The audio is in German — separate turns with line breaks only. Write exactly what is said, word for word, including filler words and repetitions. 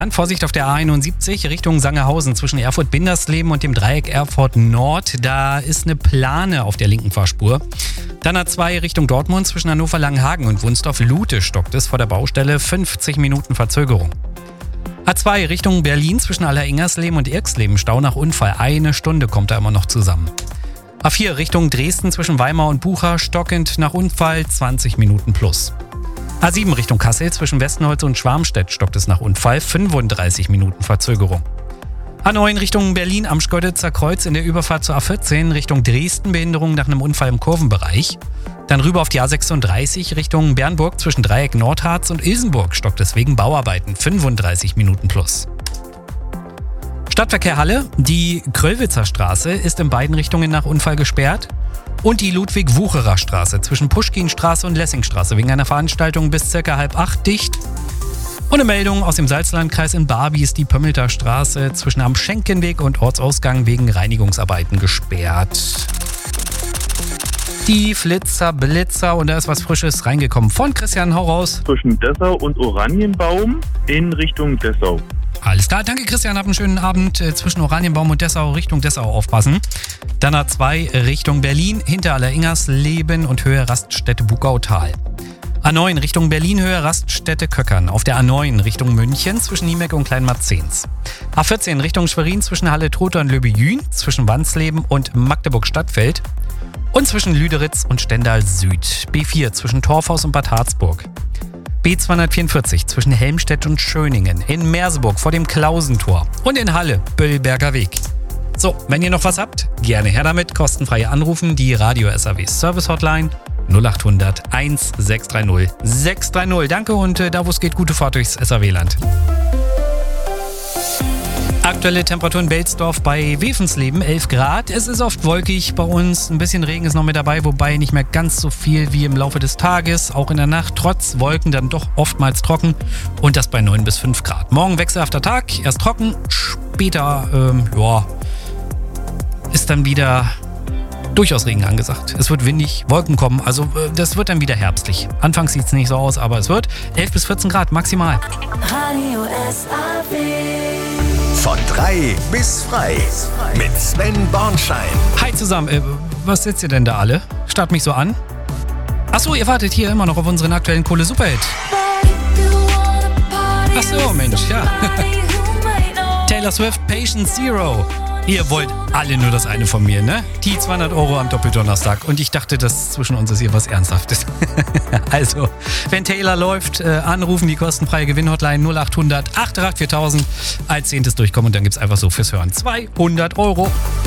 Dann Vorsicht auf der A einundsiebzig Richtung Sangerhausen zwischen Erfurt-Bindersleben und dem Dreieck Erfurt Nord. Da ist eine Plane auf der linken Fahrspur. Dann A zwei Richtung Dortmund zwischen Hannover-Langenhagen und Wunstorf-Lute stockt es vor der Baustelle, fünfzig Minuten Verzögerung. A zwei Richtung Berlin zwischen Aller-Ingersleben und Irksleben, Stau nach Unfall, eine Stunde kommt da immer noch zusammen. A vier Richtung Dresden zwischen Weimar und Bucha, stockend nach Unfall, zwanzig Minuten plus. A sieben Richtung Kassel zwischen Westenholz und Schwarmstedt stockt es nach Unfall, fünfunddreißig Minuten Verzögerung. A neun Richtung Berlin am Schkeuditzer Kreuz in der Überfahrt zur A vierzehn Richtung Dresden, Behinderung nach einem Unfall im Kurvenbereich. Dann rüber auf die A sechsunddreißig Richtung Bernburg zwischen Dreieck Nordharz und Ilsenburg stockt es wegen Bauarbeiten, fünfunddreißig Minuten plus. Stadtverkehr Halle, die Kröllwitzer Straße ist in beiden Richtungen nach Unfall gesperrt. Und die Ludwig-Wucherer Straße zwischen Puschkinstraße und Lessingstraße wegen einer Veranstaltung bis circa halb acht dicht. Und eine Meldung aus dem Salzlandkreis in Barby ist die Pömmelter Straße zwischen am Schenkenweg und Ortsausgang wegen Reinigungsarbeiten gesperrt. Die Flitzer, Blitzer und da ist was Frisches reingekommen von Christian, hau raus.
Zwischen Dessau und Oranienbaum in Richtung Dessau.
Alles klar, danke Christian, hab einen schönen Abend. Äh, zwischen Oranienbaum und Dessau, Richtung Dessau aufpassen. Dann A zwei Richtung Berlin, hinter Aller-Ingersleben und Höhe Raststätte Bugautal. A neun Richtung Berlin, Höhe Raststätte Köckern. Auf der A neun Richtung München zwischen Niemeck und Kleinmarzens. A vierzehn Richtung Schwerin zwischen Halle-Trotha und Löbejün, zwischen Wandsleben und Magdeburg-Stadtfeld. Und zwischen Lüderitz und Stendal Süd. B vier zwischen Torfhaus und Bad Harzburg. B zweihundertvierundvierzig zwischen Helmstedt und Schöningen, in Merseburg vor dem Klausentor und in Halle, Böllberger Weg. So, wenn ihr noch was habt, gerne her damit, kostenfrei anrufen, die Radio S A W Service Hotline null acht hundert eins sechs drei null sechs drei null. Danke und äh, da wo es geht, gute Fahrt durchs S A W-Land. Aktuelle Temperatur in Belsdorf bei Wefensleben, elf Grad. Es ist oft wolkig bei uns, ein bisschen Regen ist noch mit dabei, wobei nicht mehr ganz so viel wie im Laufe des Tages. Auch in der Nacht trotz Wolken dann doch oftmals trocken und das bei neun bis fünf Grad. Morgen wechselhafter Tag, erst trocken, später, ähm, ja, ist dann wieder durchaus Regen angesagt. Es wird windig, Wolken kommen, also äh, das wird dann wieder herbstlich. Anfangs sieht es nicht so aus, aber es wird elf bis vierzehn Grad maximal.
Radio S A W.
Von drei bis frei mit Sven Bornschein.
Hi zusammen, äh, was sitzt ihr denn da alle? Starrt mich so an. Achso, ihr wartet hier immer noch auf unseren aktuellen Kohle-Superhit. Achso, Mensch, ja. Taylor Swift, Patient Zero. Ihr wollt alle nur das eine von mir, ne? Die zweihundert Euro am Doppeldonnerstag. Und ich dachte, das zwischen uns ist hier was Ernsthaftes. Also, wenn Taylor läuft, äh, anrufen, die kostenfreie Gewinnhotline null acht hundert acht acht vier tausend. Als zehntes durchkommen und dann gibt's einfach so fürs Hören zweihundert Euro.